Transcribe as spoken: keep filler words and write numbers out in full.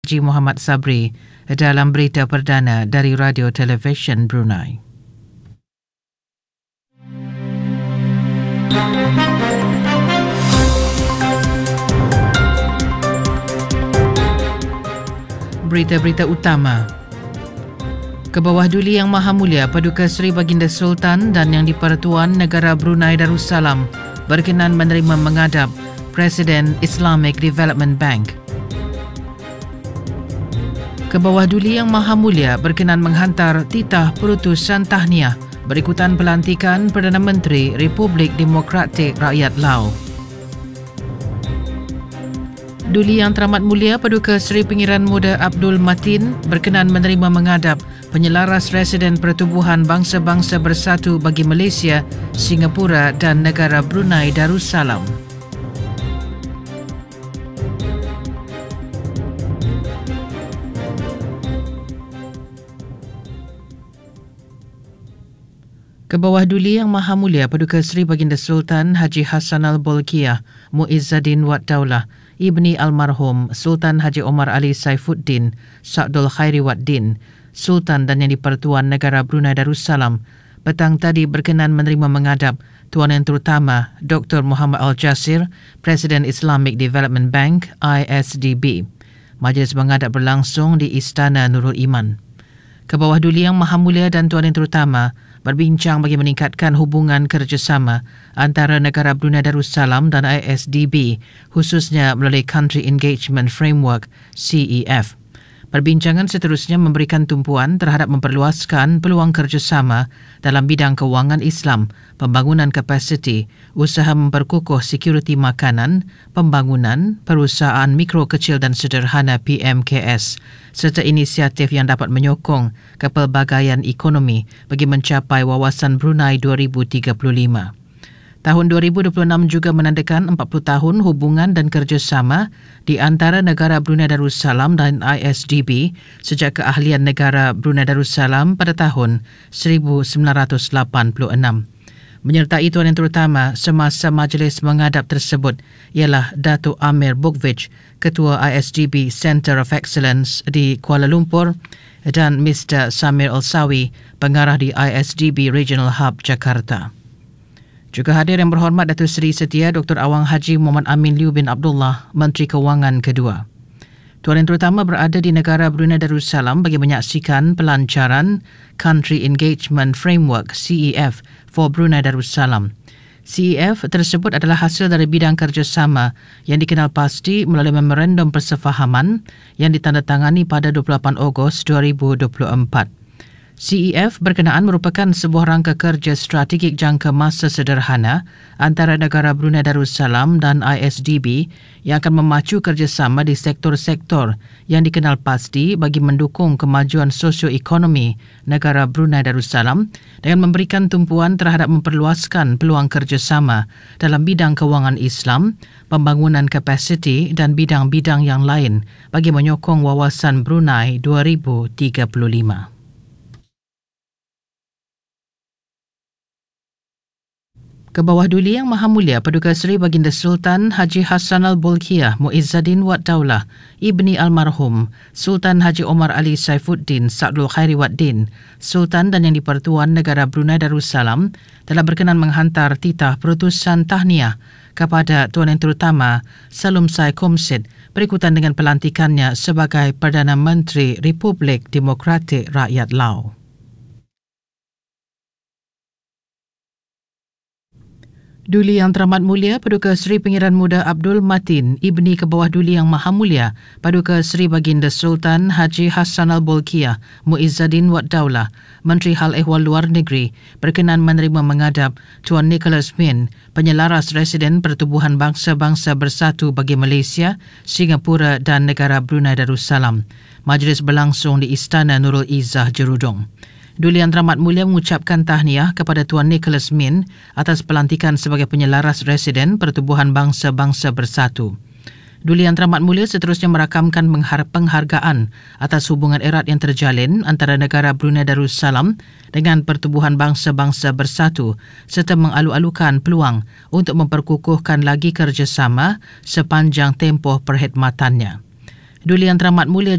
Haji Muhammad Sabri dalam berita perdana dari Radio Television Brunei. Berita-berita utama. Kebawah Duli Yang Maha Mulia Paduka Seri Baginda Sultan dan Yang di-Pertuan Negara Brunei Darussalam berkenan menerima menghadap Presiden Islamic Development Bank. Kebawah Duli Yang Maha Mulia berkenan menghantar titah perutusan tahniah berikutan pelantikan Perdana Menteri Republik Demokratik Rakyat Lao. Duli Yang Teramat Mulia Paduka Seri Pengiran Muda Abdul Matin berkenan menerima menghadap Penyelaras Residen Pertubuhan Bangsa-Bangsa Bersatu bagi Malaysia, Singapura dan Negara Brunei Darussalam. Kebawah Duli Yang Maha Mulia Paduka Seri Baginda Sultan Haji Hassanal Bolkiah Muizzaddin Wad Daulah Ibni Almarhum Sultan Haji Omar Ali Saifuddin Sa'dul Khairi Wad Din Sultan dan Yang di-Pertuan Negara Brunei Darussalam petang tadi berkenan menerima menghadap Tuan Yang Terutama Doktor Muhammad Al-Jasir, Presiden Islamic Development Bank I S D B. Majlis menghadap berlangsung di Istana Nurul Iman. Kebawah Duli Yang Maha Mulia dan Tuan Yang Terutama berbincang bagi meningkatkan hubungan kerjasama antara negara Brunei Darussalam dan I S D B, khususnya melalui Country Engagement Framework C E F. Perbincangan seterusnya memberikan tumpuan terhadap memperluaskan peluang kerjasama dalam bidang kewangan Islam, pembangunan kapasiti, usaha memperkukuh sekuriti makanan, pembangunan, perusahaan mikro, kecil dan sederhana P M K S, serta inisiatif yang dapat menyokong kepelbagaian ekonomi bagi mencapai wawasan Brunei dua ribu tiga puluh lima. Tahun dua ribu dua puluh enam juga menandakan empat puluh tahun hubungan dan kerjasama di antara negara Brunei Darussalam dan I S D B sejak keahlian negara Brunei Darussalam pada tahun seribu sembilan ratus lapan puluh enam. Menyertai Tuan Yang Terutama semasa majlis menghadap tersebut ialah Datuk Amir Bukvich, Ketua I S D B Centre of Excellence di Kuala Lumpur, dan Mister Samir Al-Sawi, Pengarah di I S D B Regional Hub Jakarta. Juga hadir Yang Berhormat Datuk Seri Setia Doktor Awang Haji Muhammad Amin Liu bin Abdullah, Menteri Kewangan kedua. Tuan Yang Terutama berada di negara Brunei Darussalam bagi menyaksikan pelancaran Country Engagement Framework C E F for Brunei Darussalam. C E F tersebut adalah hasil dari bidang kerjasama yang dikenal pasti melalui Memorandum Persefahaman yang ditandatangani pada dua puluh lapan Ogos dua ribu dua puluh empat. C E F berkenaan merupakan sebuah rangka kerja strategik jangka masa sederhana antara negara Brunei Darussalam dan I S D B yang akan memacu kerjasama di sektor-sektor yang dikenal pasti bagi mendukung kemajuan sosioekonomi negara Brunei Darussalam dengan memberikan tumpuan terhadap memperluaskan peluang kerjasama dalam bidang kewangan Islam, pembangunan kapasiti dan bidang-bidang yang lain bagi menyokong wawasan Brunei dua ribu tiga puluh lima. Kebawah Duli Yang Maha Mulia Paduka Seri Baginda Sultan Haji Hassanal Bolkiah Muizzaddin Wad Daulah Ibni Almarhum Sultan Haji Omar Ali Saifuddin Sa'dul Khairi Wad Din Sultan dan Yang di-Pertuan Negara Brunei Darussalam telah berkenan menghantar titah perutusan tahniah kepada Tuan Yang Terutama Salum Sai Komsit berikutan dengan pelantikannya sebagai Perdana Menteri Republik Demokratik Rakyat Lao. Duli Yang Teramat Mulia Paduka Seri Pengiran Muda Abdul Matin Ibni Kebawah Duli Yang Maha Mulia Paduka Seri Baginda Sultan Haji Hassanal Bolkiah Muizzaddin Wad Daulah Menteri Hal Ehwal Luar Negeri berkenan menerima menghadap Tuan Nicholas Min, Penyelaras Residen Pertubuhan Bangsa-Bangsa Bersatu bagi Malaysia, Singapura dan Negara Brunei Darussalam. Majlis berlangsung di Istana Nurul Izzah Jerudong. Duli Yang Teramat Mulia mengucapkan tahniah kepada Tuan Nicholas Min atas pelantikan sebagai Penyelaras Residen Pertubuhan Bangsa-Bangsa Bersatu. Duli Yang Teramat Mulia seterusnya merakamkan penghargaan atas hubungan erat yang terjalin antara negara Brunei Darussalam dengan Pertubuhan Bangsa-Bangsa Bersatu serta mengalu-alukan peluang untuk memperkukuhkan lagi kerjasama sepanjang tempoh perkhidmatannya. Duli Yang Teramat Mulia